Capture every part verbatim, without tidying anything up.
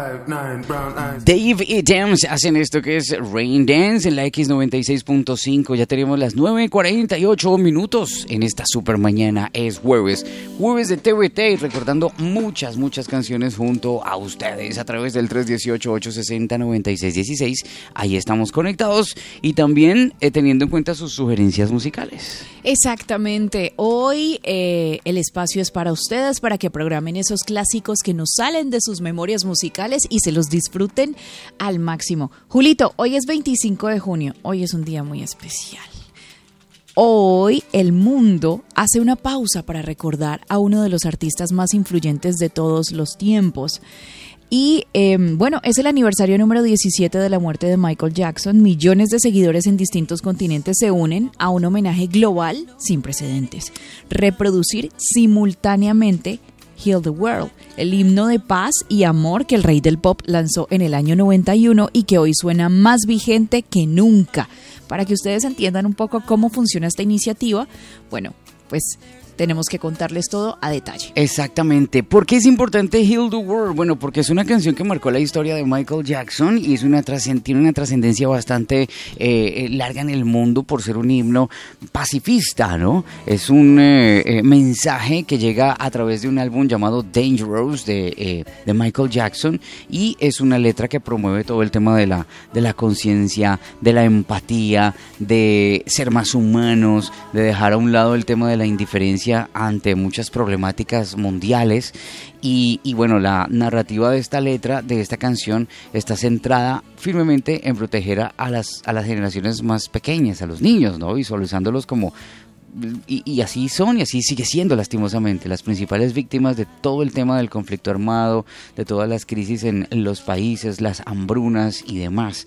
Dave y Dams hacen esto que es Rain Dance en la X noventa y seis punto cinco. Ya tenemos las nueve cuarenta y ocho minutos en esta super mañana. Es jueves, jueves de T V T, y recordando muchas, muchas canciones junto a ustedes a través del tres uno ocho, ocho seis cero, nueve seis uno seis. Ahí estamos conectados y también eh, teniendo en cuenta sus sugerencias musicales. Exactamente. Hoy eh, el espacio es para ustedes, para que programen esos clásicos que nos salen de sus memorias musicales y se los disfruten al máximo. Julito, hoy es veinticinco de junio. Hoy es un día muy especial. Hoy el mundo hace una pausa para recordar a uno de los artistas más influyentes de todos los tiempos. Y eh, bueno, es el aniversario número diecisiete de la muerte de Michael Jackson. Millones de seguidores en distintos continentes se unen a un homenaje global sin precedentes. Reproducir simultáneamente Heal the World, el himno de paz y amor que el rey del pop lanzó en el año noventa y uno y que hoy suena más vigente que nunca. Para que ustedes entiendan un poco cómo funciona esta iniciativa, bueno, pues tenemos que contarles todo a detalle. Exactamente. ¿Por qué es importante Heal the World? Bueno, porque es una canción que marcó la historia de Michael Jackson y es una tiene una trascendencia bastante eh, larga en el mundo por ser un himno pacifista, ¿no? Es un eh, eh, mensaje que llega a través de un álbum llamado Dangerous de, eh, de Michael Jackson, y es una letra que promueve todo el tema de la, de la conciencia, de la empatía, de ser más humanos, de dejar a un lado el tema de la indiferencia ante muchas problemáticas mundiales. Y, y bueno, la narrativa de esta letra, de esta canción, está centrada firmemente en proteger a, a, las, a las generaciones más pequeñas, a los niños, ¿no? Visualizándolos como... Y, y así son y así sigue siendo lastimosamente las principales víctimas de todo el tema del conflicto armado, de todas las crisis en los países, las hambrunas y demás.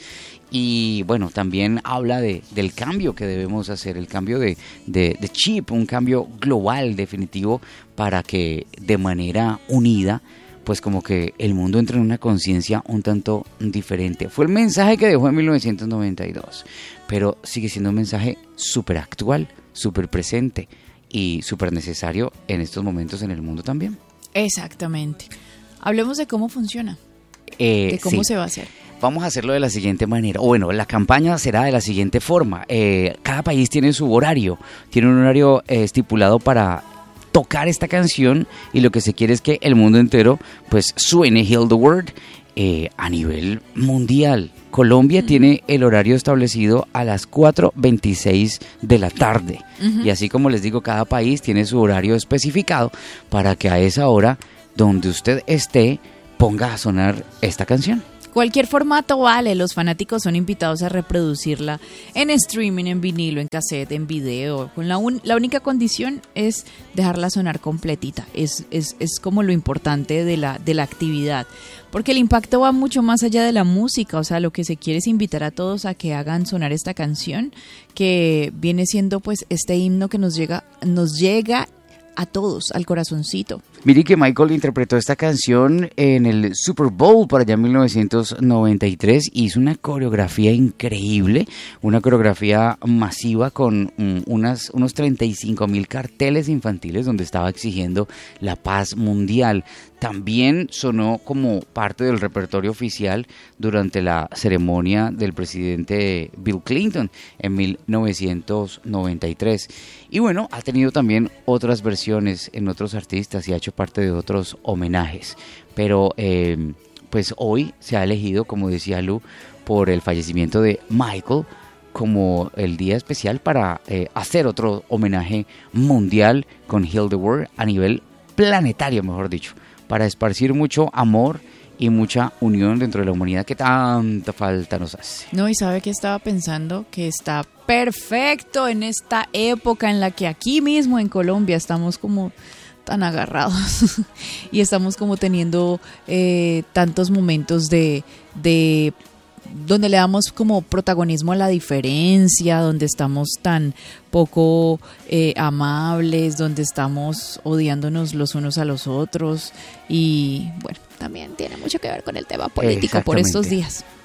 Y bueno, también habla de, del cambio que debemos hacer, el cambio de, de, de chip, un cambio global definitivo para que de manera unida, pues como que el mundo entre en una conciencia un tanto diferente. Fue el mensaje que dejó en mil novecientos noventa y dos, pero sigue siendo un mensaje súper actual, súper presente y súper necesario en estos momentos en el mundo también. Exactamente. Hablemos de cómo funciona, eh, de cómo sí. se va a hacer. Vamos a hacerlo de la siguiente manera. Bueno, la campaña será de la siguiente forma. Eh, cada país tiene su horario, tiene un horario eh, estipulado para tocar esta canción, y lo que se quiere es que el mundo entero pues suene Heal the World eh, a nivel mundial. Colombia uh-huh. tiene el horario establecido a las cuatro veintiséis de la tarde. Uh-huh. Y así como les digo, cada país tiene su horario especificado para que a esa hora, donde usted esté, ponga a sonar esta canción. Cualquier formato vale, los fanáticos son invitados a reproducirla en streaming, en vinilo, en cassette, en video. Con la, un, la única condición es dejarla sonar completita, es, es, es como lo importante de la, de la actividad. Porque el impacto va mucho más allá de la música, o sea, lo que se quiere es invitar a todos a que hagan sonar esta canción, que viene siendo pues este himno que nos llega, nos llega a todos, al corazoncito. Mire que Michael interpretó esta canción en el Super Bowl por allá en mil novecientos noventa y tres. Hizo una coreografía increíble, una coreografía masiva con um, unas, unos treinta y cinco mil carteles infantiles donde estaba exigiendo la paz mundial. También sonó como parte del repertorio oficial durante la ceremonia del presidente Bill Clinton en mil novecientos noventa y tres. Y bueno, ha tenido también otras versiones en otros artistas y ha hecho parte de otros homenajes. Pero eh, pues hoy se ha elegido, como decía Lu, por el fallecimiento de Michael, como el día especial para eh, hacer otro homenaje mundial con Heal the World a nivel planetario, mejor dicho, para esparcir mucho amor y mucha unión dentro de la humanidad que tanta falta nos hace. No, y sabe que estaba pensando que está perfecto en esta época en la que aquí mismo en Colombia estamos como tan agarrados y estamos como teniendo eh, tantos momentos de, de donde le damos como protagonismo a la diferencia, donde estamos tan poco eh, amables, donde estamos odiándonos los unos a los otros, y bueno, también tiene mucho que ver con el tema político por estos días.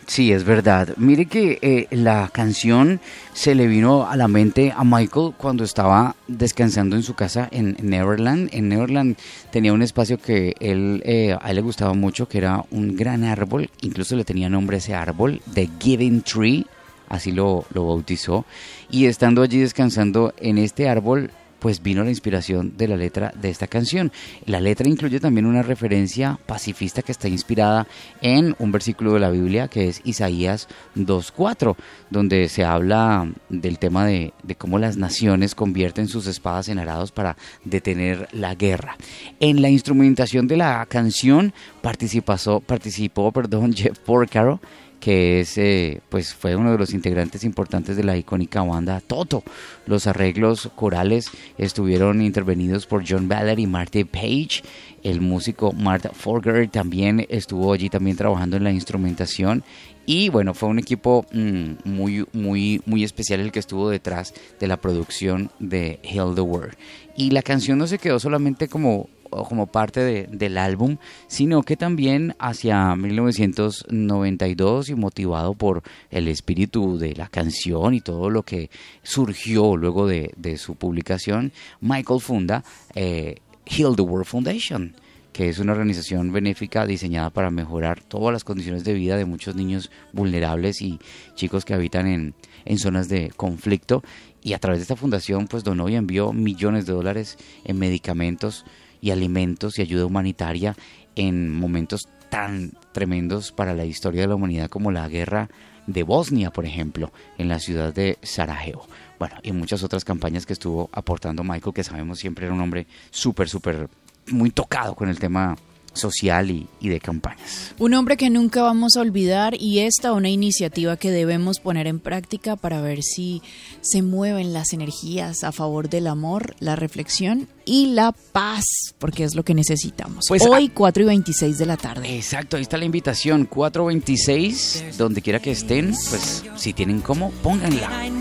Sí, es verdad. Mire que eh, la canción se le vino a la mente a Michael cuando estaba descansando en su casa en Neverland. En Neverland tenía un espacio que él, eh, a él le gustaba mucho, que era un gran árbol, incluso le tenía nombre a ese árbol, The Giving Tree, así lo, lo bautizó. Y estando allí descansando en este árbol, pues vino la inspiración de la letra de esta canción. La letra incluye también una referencia pacifista que está inspirada en un versículo de la Biblia que es Isaías dos cuatro, donde se habla del tema de, de cómo las naciones convierten sus espadas en arados para detener la guerra. En la instrumentación de la canción participó, participó perdón, Jeff Porcaro, que es, eh, pues fue uno de los integrantes importantes de la icónica banda Toto. Los arreglos corales estuvieron intervenidos por John Ballard y Marty Page. El músico Mark Forger también estuvo allí también trabajando en la instrumentación. Y bueno, fue un equipo mmm, muy, muy, muy especial el que estuvo detrás de la producción de Heal the World. Y la canción no se quedó solamente como como parte de, del álbum, sino que también hacia mil novecientos noventa y dos, y motivado por el espíritu de la canción y todo lo que surgió luego de, de su publicación, Michael funda eh, Heal the World Foundation, que es una organización benéfica diseñada para mejorar todas las condiciones de vida de muchos niños vulnerables y chicos que habitan en, en zonas de conflicto. Y a través de esta fundación pues donó y envió millones de dólares en medicamentos y alimentos y ayuda humanitaria en momentos tan tremendos para la historia de la humanidad como la guerra de Bosnia, por ejemplo, en la ciudad de Sarajevo. Bueno, y muchas otras campañas que estuvo aportando Michael, que sabemos siempre era un hombre súper, súper, muy tocado con el tema social y, y de campañas. Un hombre que nunca vamos a olvidar, y esta una iniciativa que debemos poner en práctica para ver si se mueven las energías a favor del amor, la reflexión y la paz, porque es lo que necesitamos. Pues hoy, cuatro y veintiséis de la tarde. Exacto, ahí está la invitación, cuatro veintiséis, donde quiera que estén, pues si tienen cómo, pónganla.